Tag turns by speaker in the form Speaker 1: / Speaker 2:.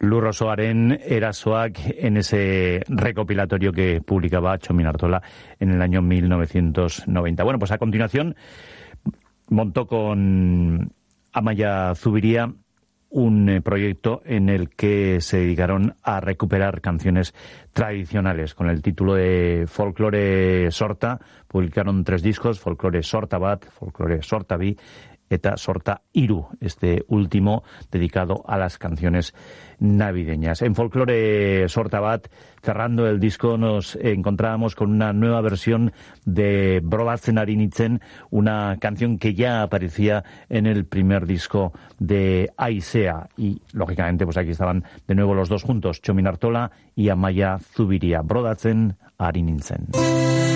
Speaker 1: Lur osoaren erasoak en ese recopilatorio que publicaba Txomin Artola en el año 1990. Bueno, pues a continuación montó con Amaia Zubiría un proyecto en el que se dedicaron a recuperar canciones tradicionales con el título de Folklore Sorta. Publicaron 3 discos: Folklore Sorta Bat, Folklore Sorta Bi eta Sorta Hiru, este último dedicado a las canciones navideñas. En Folklore Sorta Bat, cerrando el disco, nos encontrábamos con una nueva versión de Brodatzen ari nintzen, una canción que ya aparecía en el primer disco de Aizea. Y, lógicamente, pues aquí estaban de nuevo los dos juntos, Txomin Artola y Amaia Zubiría. Brodatzen ari nintzen.